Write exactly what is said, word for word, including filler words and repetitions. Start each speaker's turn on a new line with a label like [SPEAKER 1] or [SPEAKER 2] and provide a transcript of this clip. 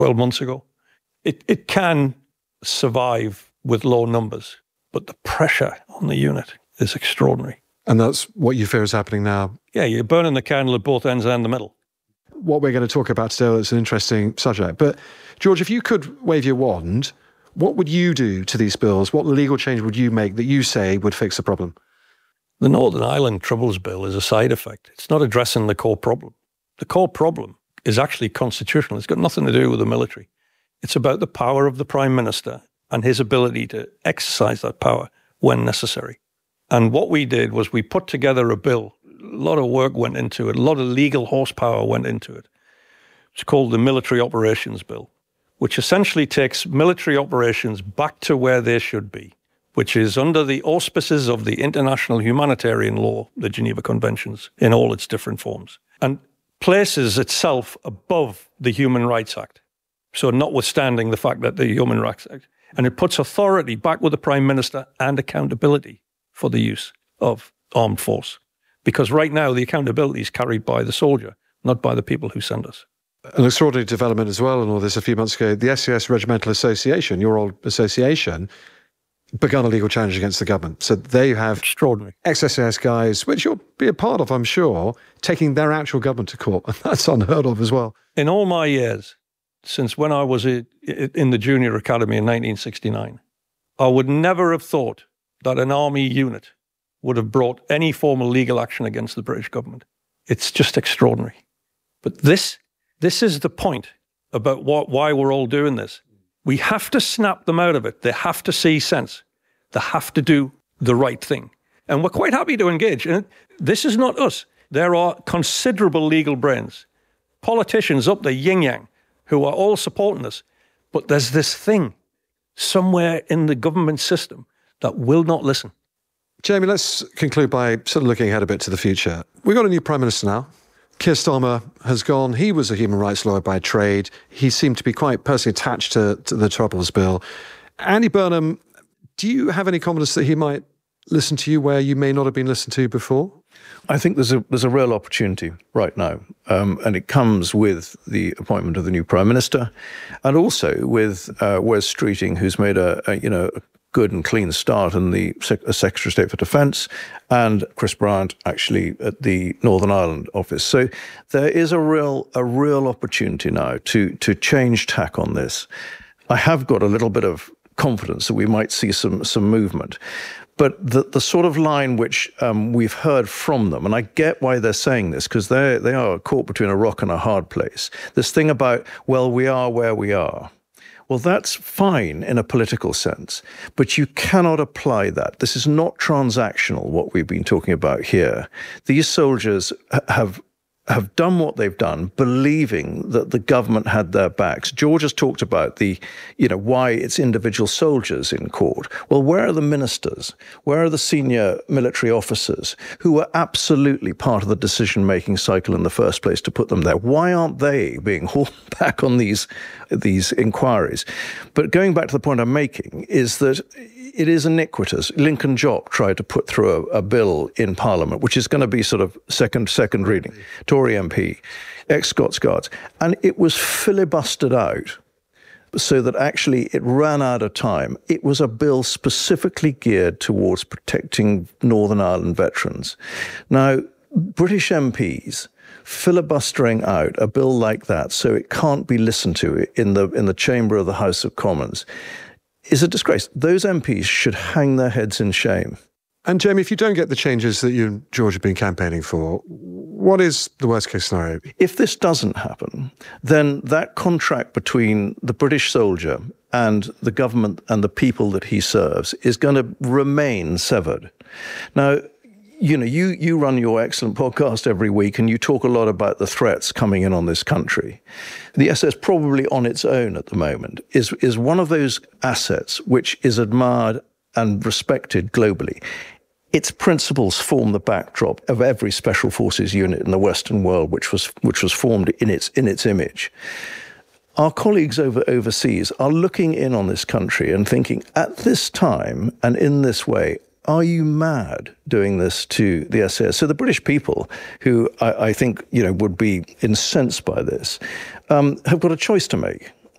[SPEAKER 1] twelve months ago. It, it can survive with low numbers, but the pressure on the unit is extraordinary.
[SPEAKER 2] And that's what you fear is happening now?
[SPEAKER 1] Yeah, you're burning the candle at both ends and the middle.
[SPEAKER 2] What we're going to talk about today is an interesting subject. But, George, if you could wave your wand, what would you do to these bills? What legal change would you make that you say would fix the problem?
[SPEAKER 1] The Northern Ireland Troubles Bill is a side effect. It's not addressing the core problem. The core problem is actually constitutional. It's got nothing to do with the military. It's about the power of the Prime Minister and his ability to exercise that power when necessary. And what we did was we put together a bill. A lot of work went into it. A lot of legal horsepower went into it. It's called the Military Operations Bill, which essentially takes military operations back to where they should be, which is under the auspices of the international humanitarian law, the Geneva Conventions, in all its different forms, and places itself above the Human Rights Act. So notwithstanding the fact that the Human Rights Act, and it puts authority back with the Prime Minister and accountability for the use of armed force. Because right now the accountability is carried by the soldier, not by the people who send us.
[SPEAKER 2] An extraordinary development as well in all this a few months ago. The S C S Regimental Association, your old association, begun a legal challenge against the government. So they have
[SPEAKER 1] extraordinary
[SPEAKER 2] ex-S C S guys, which you'll be a part of, I'm sure, taking their actual government to court. And that's unheard of as well.
[SPEAKER 1] In all my years, since when I was in the junior academy in nineteen sixty-nine, I would never have thought that an army unit would have brought any form of legal action against the British government. It's just extraordinary. But this, this is the point about what, why we're all doing this. We have to snap them out of it. They have to see sense. They have to do the right thing. And we're quite happy to engage. And this is not us. There are considerable legal brains, politicians up the yin-yang, who are all supporting us. But there's this thing somewhere in the government system that will not listen.
[SPEAKER 2] Jamie, let's conclude by sort of looking ahead a bit to the future. We've got a new Prime Minister now. Keir Starmer has gone. He was a human rights lawyer by trade. He seemed to be quite personally attached to, to the Troubles Bill. Andy Burnham, do you have any confidence that he might listen to you where you may not have been listened to before?
[SPEAKER 3] I think there's a there's a real opportunity right now, um, and it comes with the appointment of the new Prime Minister, and also with uh, Wes Streeting, who's made a, a you know a good and clean start in the Sec- Secretary of State for Defence, and Chris Bryant actually at the Northern Ireland office. So there is a real a real opportunity now to to change tack on this. I have got a little bit of confidence that we might see some some movement. But the, the sort of line which um, we've heard from them, and I get why they're saying this, because they they are caught between a rock and a hard place. This thing about, well, we are where we are. Well, that's fine in a political sense, but you cannot apply that. This is not transactional, what we've been talking about here. These soldiers have have done what they've done, believing that the government had their backs. George has talked about the, you know, why it's individual soldiers in court. Well, where are the ministers? Where are the senior military officers who were absolutely part of the decision-making cycle in the first place to put them there? Why aren't they being hauled back on these, these inquiries? But going back to the point I'm making is that it is iniquitous. Lincoln Jopp tried to put through a, a bill in Parliament, which is going to be sort of second second reading, Tory M P, ex-Scots Guards, and it was filibustered out so that actually it ran out of time. It was a bill specifically geared towards protecting Northern Ireland veterans. Now, British M Ps filibustering out a bill like that so it can't be listened to in the in the chamber of the House of Commons is a disgrace. Those M Ps should hang their heads in shame.
[SPEAKER 2] And Jamie, if you don't get the changes that you and George have been campaigning for, what is the worst case scenario?
[SPEAKER 3] If this doesn't happen, then that contract between the British soldier and the government and the people that he serves is going to remain severed. Now, you know, you, you run your excellent podcast every week and you talk a lot about the threats coming in on this country. The S S probably on its own at the moment is, is one of those assets which is admired and respected globally. Its principles form the backdrop of every special forces unit in the Western world, which was which was formed in its in its image. Our colleagues over overseas are looking in on this country and thinking, at this time and in this way, are you mad doing this to the S A S? So the British people, who I, I think you know would be incensed by this, um, have got a choice to make.